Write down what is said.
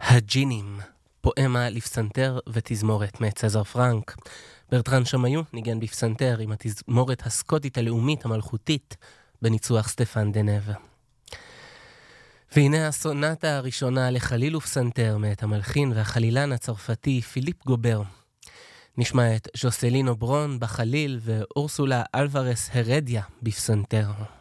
הג'ינים, פואמה לפסנתר ותזמורת מאת צזר פרנק. ברטרן שמאיו ניגן בפסנתר עם התזמורת הסקוטית הלאומית המלכותית בניצוח סטפן דנב. והנה הסונטה הראשונה לחליל ופסנתר מאת המלחין והחלילן הצרפתי פיליפ גובר. נשמע את ז'וסלינו ברון בחליל ואורסולה אלוורס הרדיה בפסנתר.